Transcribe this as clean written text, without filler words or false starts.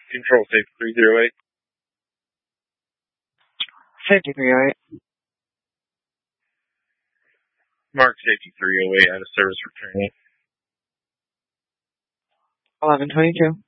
Control safety 308. Safety 308. Mark safety 308 out of service for training. 1122.